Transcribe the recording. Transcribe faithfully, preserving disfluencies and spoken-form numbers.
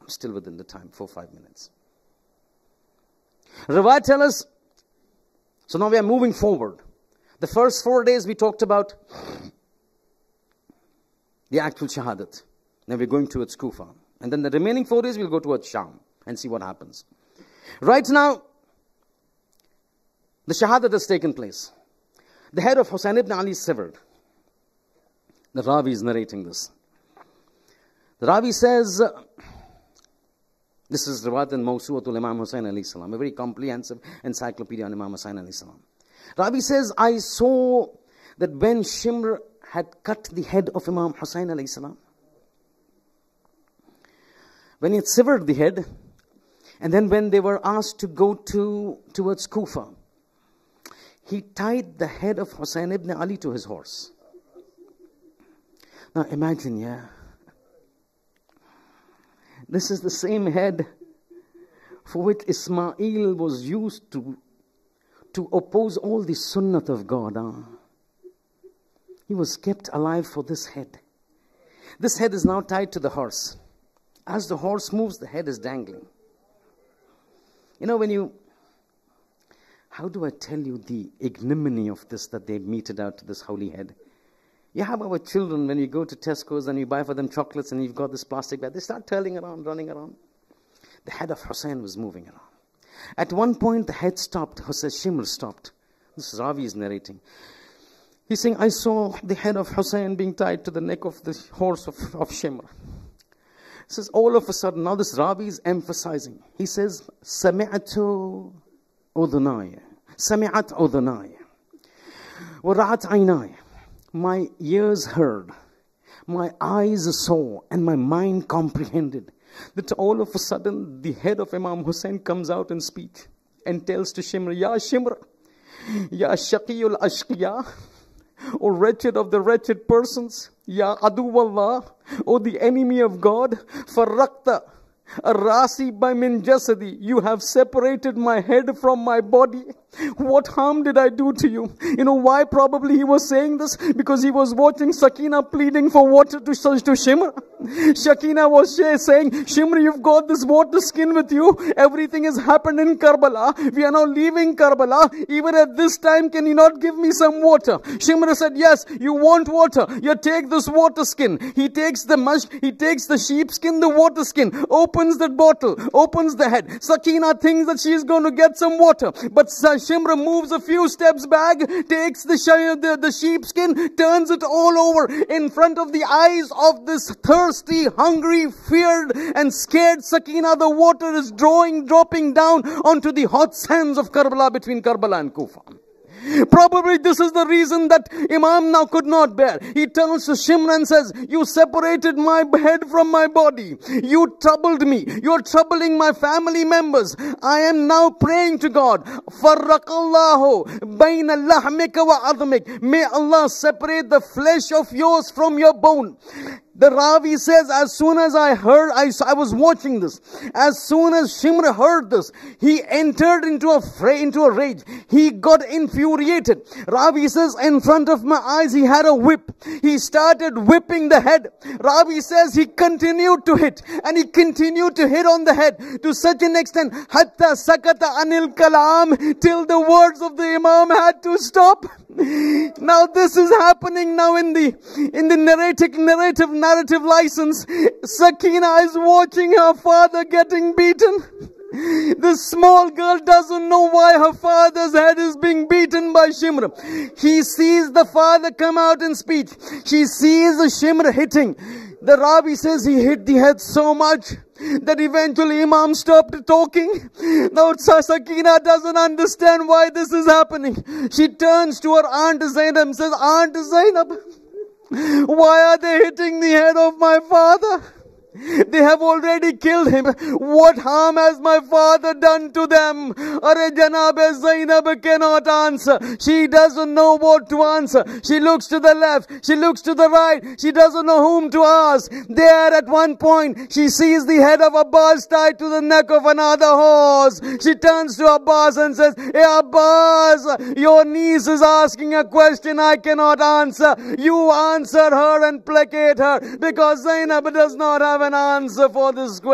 Still within the time, four, five minutes. Riwayat tell us, so now we are moving forward. The first four days we talked about the actual shahadat. Now we're going towards Kufa. And then the remaining four days we'll go towards Sham and see what happens. Right now, the shahadat has taken place. The head of Hussein ibn Ali is severed. The Ravi is narrating this. The Ravi says, uh, this is Riwayat and Mawsu'atul Imam Hussein alayhi salam, a very comprehensive encyclopedia on Imam Hussein alayhi salam. Ravi says, I saw that when Shimr had cut the head of Imam Hussein alayhi salam, when he had severed the head, and then when they were asked to go to towards Kufa, he tied the head of Hussein ibn Ali to his horse. Now imagine, yeah, this is the same head for which Ismail was used to, to oppose all the sunnat of God. Huh? He was kept alive for this head. This head is now tied to the horse. As the horse moves, the head is dangling. You know, when you, how do I tell you the ignominy of this, that they meted out to this holy head? You have our children, when you go to Tesco's and you buy for them chocolates and you've got this plastic bag, they start turning around, running around. The head of Hussein was moving around. At one point, the head stopped. Hussein Shimr stopped. This is Ravi is narrating. He's saying, I saw the head of Hussein being tied to the neck of the horse of, of Shimr. He says, all of a sudden, now this Ravi is emphasizing. He says, Sami'atu udhunaya. Sami'at udhunaya. Wara'at aynaya. My ears heard, my eyes saw, and my mind comprehended that all of a sudden the head of Imam Hussein comes out in speech and tells to Shimr, Ya Shimr, Ya Shaqiyul Ashqiya, O wretched of the wretched persons, Ya Aduwallah, O the enemy of God, Farrakta, Rasi by min jasadi, you have separated my head from my body. What harm did I do to you? You know why probably he was saying this? Because he was watching Sakina pleading for water to, to Shimr. Sakina was saying, Shimr, you've got this water skin with you. Everything has happened in Karbala. We are now leaving Karbala. Even at this time, can you not give me some water? Shimr said, yes, you want water. You take this water skin. He takes the mush, he takes the sheep skin, the water skin, opens that bottle, opens the head. Sakina thinks that she is going to get some water. But Shimr moves a few steps back, takes the, the, the sheepskin, turns it all over in front of the eyes of this thirsty, hungry, feared and scared Sakina. The water is drawing, dropping down onto the hot sands of Karbala, between Karbala and Kufa. Probably this is the reason that Imam now could not bear. He turns to Shimr and says, you separated my head from my body. You troubled me. You're troubling my family members. I am now praying to God. Farraqallahu bayna lahmika wa admik. May Allah separate the flesh of yours from your bone. The Ravi says, as soon as I heard, I, I was watching this. As soon as Shimr heard this, he entered into a fray, into a rage. He got infuriated. Ravi says, in front of my eyes, he had a whip. He started whipping the head. Ravi says, he continued to hit. And he continued to hit on the head to such an extent, hatta sakata anil kalam, till the words of the Imam had to stop. Now this is happening now in the, in the narrative, narrative narrative license. Sakina is watching her father getting beaten. This small girl doesn't know why her father's head is being beaten by Shimr. He sees the father come out in speech. She sees the Shimr hitting. The Ravi says he hit the head so much that eventually Imam stopped talking. Now Sakina doesn't understand why this is happening. She turns to her Aunt Zainab and says, Aunt Zainab, why are they hitting the head of my father? They have already killed him. What harm has my father done to them? Are Janab Zainab cannot answer. She doesn't know what to answer. She looks to the left. She looks to the right. She doesn't know whom to ask. There at one point, she sees the head of Abbas tied to the neck of another horse. She turns to Abbas and says, Hey Abbas, your niece is asking a question I cannot answer. You answer her and placate her, because Zainab does not have an answer for this question.